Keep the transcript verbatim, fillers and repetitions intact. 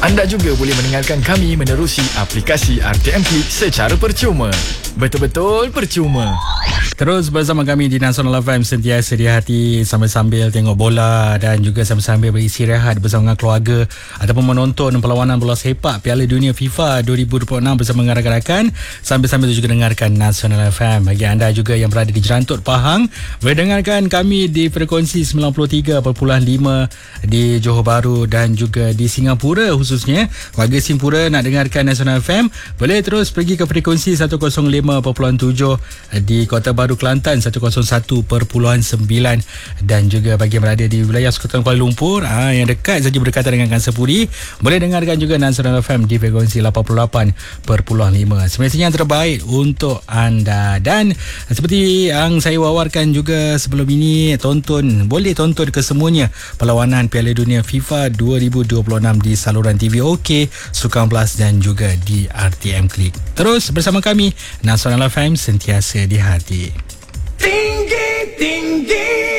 Anda juga boleh mendengarkan kami menerusi aplikasi R T M Click secara percuma. Betul-betul percuma. Terus bersama kami di Nasional F M, sentiasa di hati, sambil-sambil tengok bola dan juga sambil-sambil beristirahat bersama dengan keluarga ataupun menonton perlawanan bola sepak Piala Dunia FIFA dua ribu dua puluh enam bersama dengan rakan-rakan. Sambil-sambil juga dengarkan Nasional F M. Bagi anda juga yang berada di Jerantut Pahang, boleh dengarkan kami di frekuensi sembilan puluh tiga perpuluhan lima di Johor Bahru dan juga di Singapura khususnya. Warga Singapura nak dengarkan Nasional F M, boleh terus pergi ke frekuensi seratus lima perpuluhan tujuh di Kota Baru Kelantan, seratus satu perpuluhan sembilan, dan juga bagi yang berada di wilayah Sekatan Kuala Lumpur aa, yang dekat saja berdekatan dengan Kansapuri, boleh dengarkan juga Nasional F M di frekuensi lapan puluh lapan perpuluhan lima. Semestinya yang terbaik untuk anda. Dan seperti yang saya wawarkan juga sebelum ini, tonton, boleh tonton kesemuanya perlawanan Piala Dunia FIFA dua ribu dua puluh enam di saluran T V OK, Sukan Plus dan juga di R T M Click. Terus bersama kami, Nasional F M, sentiasa di hati. Tinggi, tinggi.